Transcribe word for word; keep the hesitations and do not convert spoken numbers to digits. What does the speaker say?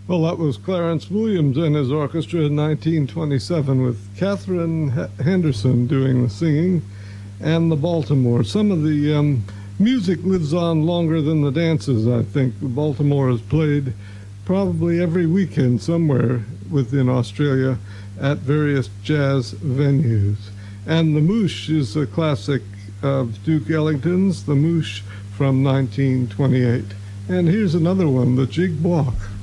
Well, that was Clarence Williams and his orchestra in nineteen twenty-seven with Catherine H- Henderson doing the singing and the Baltimore. Some of the um, music lives on longer than the dances, I think. Baltimore is played probably every weekend somewhere within Australia at various jazz venues. And the Moosh is a classic of Duke Ellington's, the Moosh from nineteen twenty-eight. And here's another one, the Jig Block.